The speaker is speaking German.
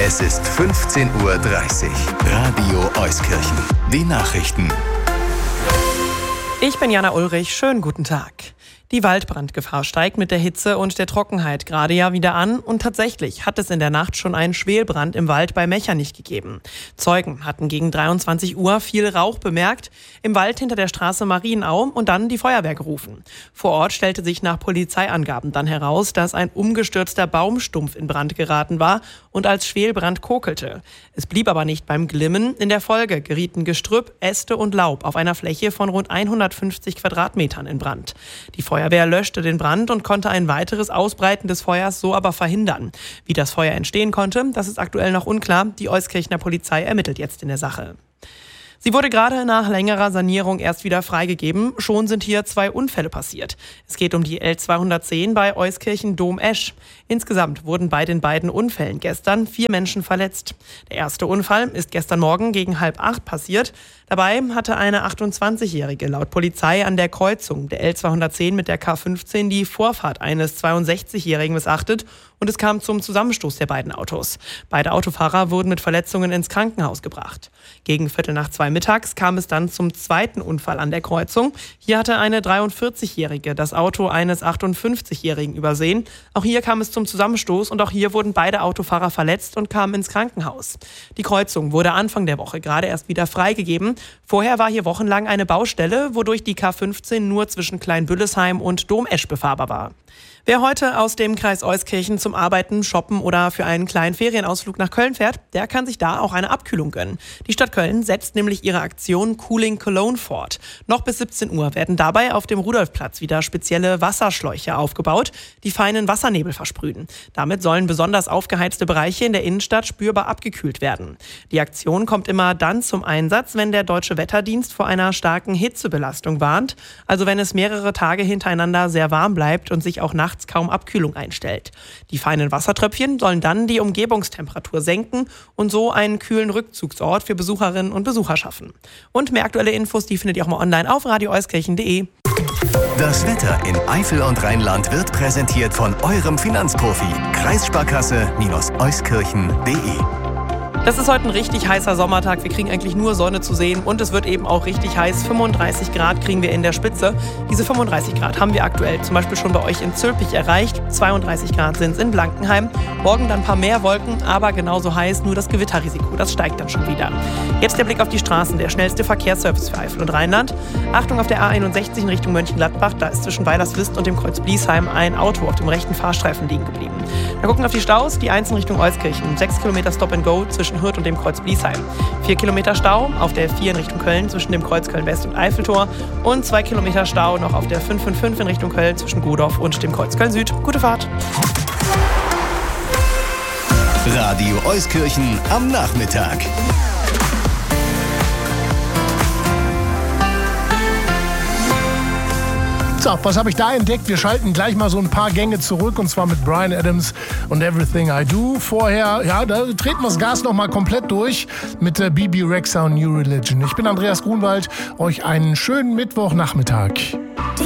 Es ist 15:30 Uhr. Radio Euskirchen. Die Nachrichten. Ich bin Jana Ulrich. Schönen guten Tag. Die Waldbrandgefahr steigt mit der Hitze und der Trockenheit gerade ja wieder an und tatsächlich hat es in der Nacht schon einen Schwelbrand im Wald bei Mechernich gegeben. Zeugen hatten gegen 23 Uhr viel Rauch bemerkt, im Wald hinter der Straße Marienau und dann die Feuerwehr gerufen. Vor Ort stellte sich nach Polizeiangaben dann heraus, dass ein umgestürzter Baumstumpf in Brand geraten war und als Schwelbrand kokelte. Es blieb aber nicht beim Glimmen. In der Folge gerieten Gestrüpp, Äste und Laub auf einer Fläche von rund 150 Quadratmetern in Brand. Die Feuerwehr löschte den Brand und konnte ein weiteres Ausbreiten des Feuers so aber verhindern. Wie das Feuer entstehen konnte, das ist aktuell noch unklar. Die Euskirchener Polizei ermittelt jetzt in der Sache. Sie wurde gerade nach längerer Sanierung erst wieder freigegeben. Schon sind hier 2 Unfälle passiert. Es geht um die L210 bei Euskirchen Dom-Esch. Insgesamt wurden bei den beiden Unfällen gestern 4 Menschen verletzt. Der erste Unfall ist gestern Morgen gegen 7:30 passiert. Dabei hatte eine 28-Jährige laut Polizei an der Kreuzung der L210 mit der K15 die Vorfahrt eines 62-Jährigen missachtet und es kam zum Zusammenstoß der beiden Autos. Beide Autofahrer wurden mit Verletzungen ins Krankenhaus gebracht. Gegen 1:45 mittags kam es dann zum zweiten Unfall an der Kreuzung. Hier hatte eine 43-Jährige das Auto eines 58-Jährigen übersehen. Auch hier kam es zum Zusammenstoß und auch hier wurden beide Autofahrer verletzt und kamen ins Krankenhaus. Die Kreuzung wurde Anfang der Woche gerade erst wieder freigegeben. Vorher war hier wochenlang eine Baustelle, wodurch die K15 nur zwischen Kleinbüllesheim und Dom-Esch befahrbar war. Wer heute aus dem Kreis Euskirchen zum Arbeiten, Shoppen oder für einen kleinen Ferienausflug nach Köln fährt, der kann sich da auch eine Abkühlung gönnen. Die Stadt Köln setzt nämlich ihre Aktion Cooling Cologne fort. Noch bis 17 Uhr werden dabei auf dem Rudolfplatz wieder spezielle Wasserschläuche aufgebaut, die feinen Wassernebel versprühen. Damit sollen besonders aufgeheizte Bereiche in der Innenstadt spürbar abgekühlt werden. Die Aktion kommt immer dann zum Einsatz, wenn der Deutsche Wetterdienst vor einer starken Hitzebelastung warnt, also wenn es mehrere Tage hintereinander sehr warm bleibt und sich auch nachts kaum Abkühlung einstellt. Die feinen Wassertröpfchen sollen dann die Umgebungstemperatur senken und so einen kühlen Rückzugsort für Besucherinnen und Besucher schaffen. Und mehr aktuelle Infos, die findet ihr auch mal online auf radioeuskirchen.de. Das Wetter in Eifel und Rheinland wird präsentiert von eurem Finanzprofi. Kreissparkasse-euskirchen.de. Das ist heute ein richtig heißer Sommertag. Wir kriegen eigentlich nur Sonne zu sehen und es wird eben auch richtig heiß. 35 Grad kriegen wir in der Spitze. Diese 35 Grad haben wir aktuell zum Beispiel schon bei euch in Zülpich erreicht. 32 Grad sind es in Blankenheim. Morgen dann ein paar mehr Wolken, aber genauso heiß, nur das Gewitterrisiko, das steigt dann schon wieder. Jetzt der Blick auf die Straßen, der schnellste Verkehrsservice für Eifel und Rheinland. Achtung auf der A61 in Richtung Mönchengladbach, da ist zwischen Weilerswist und dem Kreuz Bliesheim ein Auto auf dem rechten Fahrstreifen liegen geblieben. Wir gucken auf die Staus, die 1 in Richtung Euskirchen, 6 Kilometer Stop and Go zwischen Hürth und dem Kreuz Bliesheim. 4 Kilometer Stau auf der 4 in Richtung Köln zwischen dem Kreuz Köln-West und Eiffeltor und 2 Kilometer Stau noch auf der 555 in Richtung Köln zwischen Godorf und dem Kreuz Köln-Süd. Gute Fahrt! Radio Euskirchen am Nachmittag. So, was habe ich da entdeckt? Wir schalten gleich mal so ein paar Gänge zurück und zwar mit Bryan Adams und Everything I Do. Vorher, ja, da treten wir das Gas noch mal komplett durch mit Bibi Rexha und New Religion. Ich bin Andreas Grunwald, euch einen schönen Mittwochnachmittag.